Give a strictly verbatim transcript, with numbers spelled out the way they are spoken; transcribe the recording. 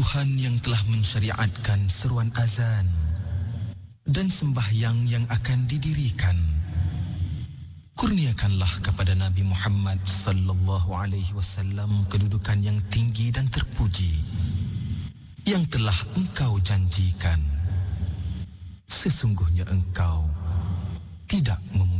Tuhan yang telah mensyariatkan seruan azan dan sembahyang yang akan didirikan, kurniakanlah kepada Nabi Muhammad sallallahu alaihi wasallam kedudukan yang tinggi dan terpuji yang telah engkau janjikan. Sesungguhnya engkau tidak memungkinkan